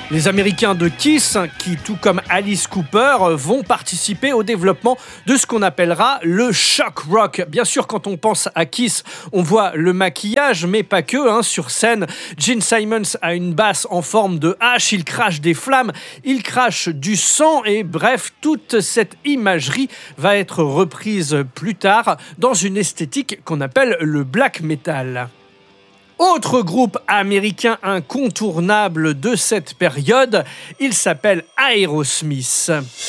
Les Américains de Kiss, qui tout comme Alice Cooper, vont participer au développement de ce qu'on appellera le shock rock. Bien sûr, quand on pense à Kiss, on voit le maquillage, mais pas que. Sur scène, Gene Simmons a une basse en forme de hache, il crache des flammes, il crache du sang et bref, toute cette imagerie va être reprise plus tard dans une esthétique qu'on appelle le black metal. Autre groupe américain incontournable de cette période, il s'appelle Aerosmith.